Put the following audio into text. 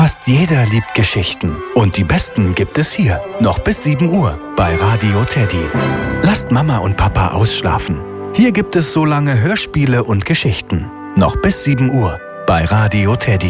Fast jeder liebt Geschichten. Und die besten gibt es hier. Noch bis 7 Uhr bei Radio Teddy. Lasst Mama und Papa ausschlafen. Hier gibt es so lange Hörspiele und Geschichten. Noch bis 7 Uhr bei Radio Teddy.